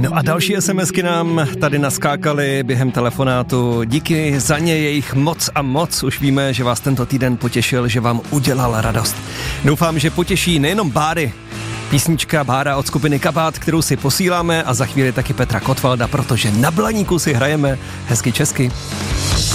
No a další SMSky nám tady naskákaly během telefonátu. Díky za ně, je jich moc a moc. Už víme, že vás tento týden potěšil, že vám udělal radost. Doufám, že potěší nejenom Báry. Písnička Bára od skupiny Kabát, kterou si posíláme, a za chvíli taky Petra Kotvalda, protože na Blaníku si hrajeme hezky česky.